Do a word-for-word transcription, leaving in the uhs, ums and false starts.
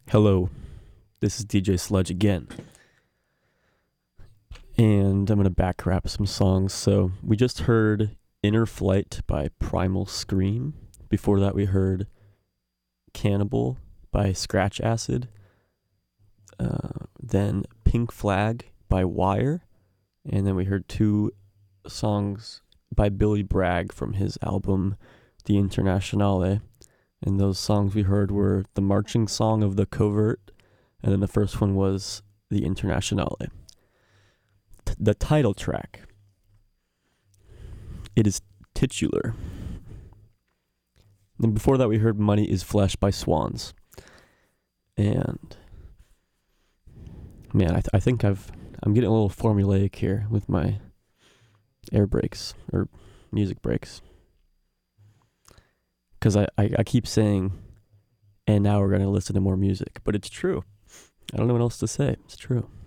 Hello, this is D J Sludge again. And I'm going to back rap some songs. So we just heard Inner Flight by Primal Scream. Before that, we heard Cannibal by Scratch Acid. Uh, then Pink Flag by Wire. And then we heard two songs by Billy Bragg from his album The Internationale. And those songs we heard were The Marching Song of the Covert, and then the first one was The Internationale. T- the title track, it is titular. And before that we heard Money is Flesh by Swans. And man, I, th- I think I've I'm getting a little formulaic here with my air breaks or music breaks. Because I, I, I keep saying, and now we're going to listen to more music. But it's true. I don't know what else to say. It's true.